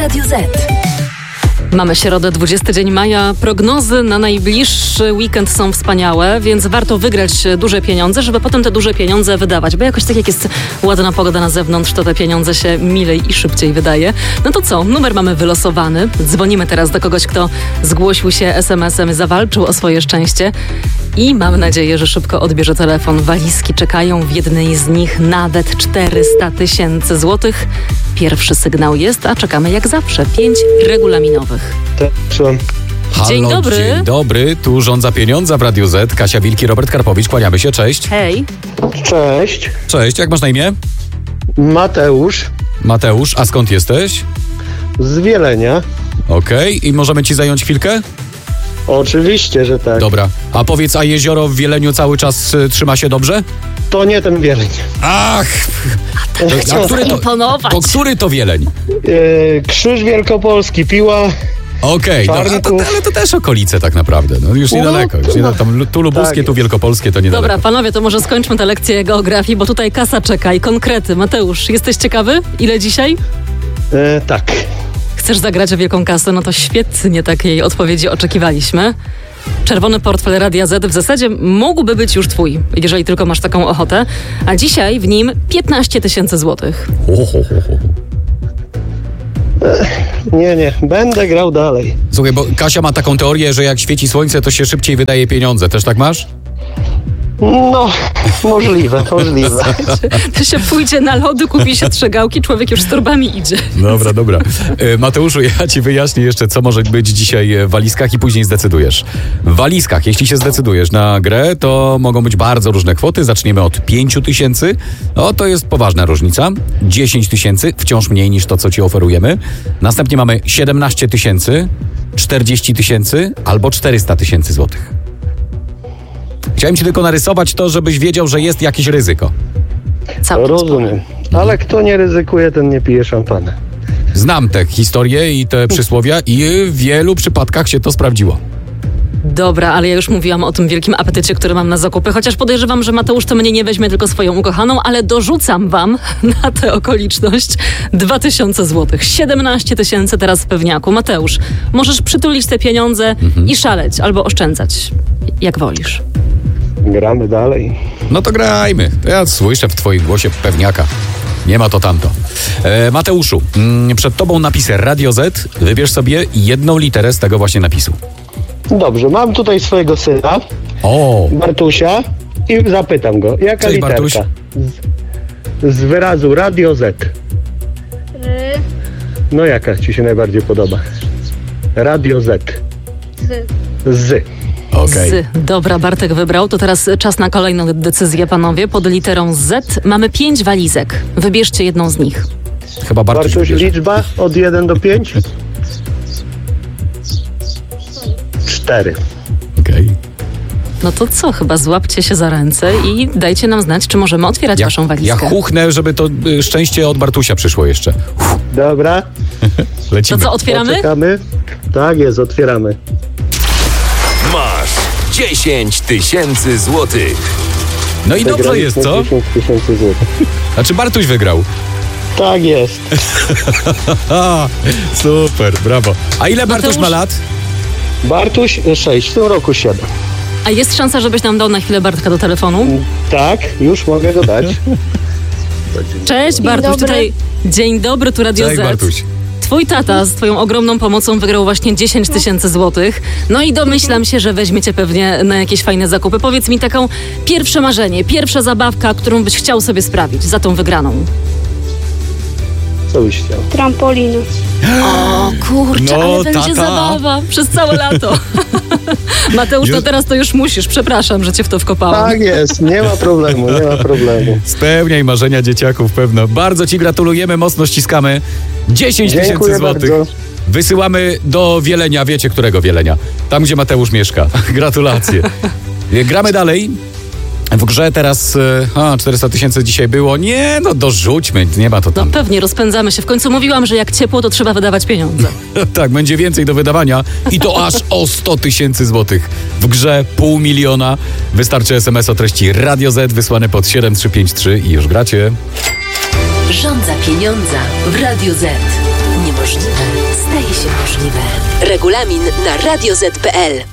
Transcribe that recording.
Radio Z. Mamy środę, 20 dzień maja. Prognozy na najbliższy weekend są wspaniałe, więc warto wygrać duże pieniądze, żeby potem te duże pieniądze wydawać. Bo jakoś tak jak jest ładna pogoda na zewnątrz, to te pieniądze się milej i szybciej wydaje. No to co? Numer mamy wylosowany. Dzwonimy teraz do kogoś, kto zgłosił się SMS-em, zawalczył o swoje szczęście. I mam nadzieję, że szybko odbierze telefon. Walizki czekają, w jednej z nich nawet 400 000 złotych. Pierwszy sygnał jest, a czekamy jak zawsze. 5 regulaminowych. Słucham. Halo, Dzień dobry. Dzień dobry, tu Rządza Pieniądza w Radiu Z. Kasia Wilki, Robert Karpowicz, kłaniamy się, cześć. Hej. Cześć, Cześć, jak masz na imię? Mateusz Mateusz, a skąd jesteś? z Wielenia. Okej, i możemy ci zająć chwilkę? Oczywiście, że tak. Dobra, a powiedz, a jezioro w Wieleniu cały czas trzyma się dobrze? To nie ten Wieleń. Ach! Chciał zaimponować. To który to Wieleń? Krzyż Wielkopolski, Piła. Okej, no, Czarnków. ale to też okolice tak naprawdę, no już niedaleko. Już tu lubuskie, Tak. tu wielkopolskie, to niedaleko. Dobra, panowie, to może skończmy tę lekcję geografii, bo tutaj kasa czeka i konkrety. Mateusz, jesteś ciekawy? Ile dzisiaj? Tak. Chcesz zagrać o wielką kasę? No to świetnie takiej odpowiedzi oczekiwaliśmy. Czerwony portfel Radia Z w zasadzie mógłby być już twój, jeżeli tylko masz taką ochotę. A dzisiaj w nim 15 000 złotych. Nie, będę grał dalej. Słuchaj, bo Kasia ma taką teorię, że jak świeci słońce, to się szybciej wydaje pieniądze. Też tak masz? No, możliwe. To się pójdzie na lody, kupi się 3 gałki, człowiek już z torbami idzie. Dobra. Mateuszu, ja ci wyjaśnię jeszcze, co może być dzisiaj w walizkach i później zdecydujesz. W walizkach, jeśli się zdecydujesz na grę, to mogą być bardzo różne kwoty. Zaczniemy od 5 000. O, to jest poważna różnica. 10 000, wciąż mniej niż to, co ci oferujemy. Następnie mamy 17 000, 40 000 albo 400 000 złotych. Chciałem ci tylko narysować to, żebyś wiedział, że jest jakieś ryzyko. Cały czas. Rozumiem. Ale kto nie ryzykuje, ten nie pije szampana. Znam te historie i te przysłowia i w wielu przypadkach się to sprawdziło. Dobra, ale ja już mówiłam o tym wielkim apetycie, który mam na zakupy, chociaż podejrzewam, że Mateusz to mnie nie weźmie, tylko swoją ukochaną, ale dorzucam wam na tę okoliczność 2000 złotych. 17 000 teraz w pewniaku. Mateusz, możesz przytulić te pieniądze i szaleć albo oszczędzać, jak wolisz. Gramy dalej. No to grajmy. Ja słyszę w twoim głosie pewniaka. Nie ma to tamto. Mateuszu, przed tobą napis Radio Z. Wybierz sobie jedną literę z tego właśnie napisu. Dobrze, mam tutaj swojego syna, O, Bartusia, i zapytam go, jaka Cześć, literka? Bartuś. Z wyrazu Radio Z. No jaka ci się najbardziej podoba? Radio Z. Z. okej. Z. Dobra, Bartek wybrał. To teraz czas na kolejną decyzję, panowie. Pod literą Z mamy 5 walizek. Wybierzcie jedną z nich. Chyba Bartuś Bartuś, wybierze. liczba od 1 do 5? 4. Okej. No to co? Chyba złapcie się za ręce i dajcie nam znać, czy możemy otwierać waszą Ja walizkę. chuchnę, żeby to szczęście od Bartusia przyszło jeszcze. Dobra, To Lecimy. co, otwieramy? czekamy. Tak jest, otwieramy. Masz 10 000 złotych. No i dobrze jest, co? 10 000 złotych. Znaczy Bartuś wygrał. Tak jest. A, super, brawo. A ile Bartuś ma lat? Bartuś 6, w tym roku 7. A jest szansa, żebyś nam dał na chwilę Bartka do telefonu? Tak, już mogę go dać. Cześć, Bartuś, dobry. tutaj. Dzień dobry, tu Radio Cześć, Z. Bartuś. Twój tata z twoją ogromną pomocą wygrał właśnie 10 000 złotych. No i domyślam się, że weźmiecie pewnie na jakieś fajne zakupy. Powiedz mi taką pierwsze marzenie, pierwsza zabawka, którą byś chciał sobie sprawić za tą wygraną. Co byś chciał? Trampoliny. O kurczę, No, ale będzie tata. zabawa przez całe lato. Mateusz, no Już- teraz to już musisz. Przepraszam, że cię w to wkopałam. Tak jest, nie ma problemu. Spełniaj marzenia dzieciaków pewno. Bardzo ci gratulujemy, mocno ściskamy. 10 000 Dziękuję złotych. bardzo. Wysyłamy do Wielenia. Wiecie, którego Wielenia? Tam, gdzie Mateusz mieszka. Gratulacje. Gramy dalej. W grze teraz 400 000 dzisiaj było. Nie, no dorzućmy, nie ma to No tam. pewnie, rozpędzamy się. W końcu mówiłam, że jak ciepło, to trzeba wydawać pieniądze. Tak, będzie więcej do wydawania i to aż o 100 000 złotych. W grze 500 000. Wystarczy SMS o treści Radio Z wysłane pod 7353 i już gracie. Rządza pieniądza w Radiu Z. Niemożliwe. możliwe. Regulamin na radioz.pl.